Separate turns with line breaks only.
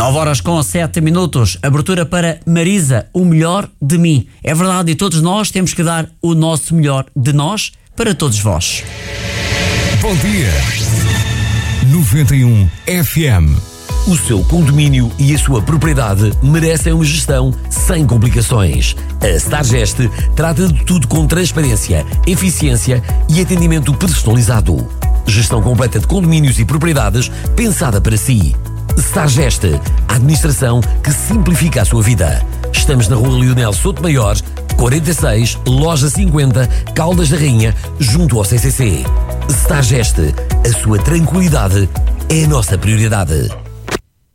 9h07. Abertura para Marisa, o melhor de mim. É verdade, e todos nós temos que dar o nosso melhor de nós para todos vós.
Bom dia. 91 FM.
O seu condomínio e a sua propriedade merecem uma gestão sem complicações. A Stargest trata de tudo com transparência, eficiência e atendimento personalizado. Gestão completa de condomínios e propriedades pensada para si. Stargest, a administração que simplifica a sua vida. Estamos na Rua Leonel Sotomayor, 46, Loja 50, Caldas da Rainha, junto ao CCC. Stargest, a sua tranquilidade é a nossa prioridade.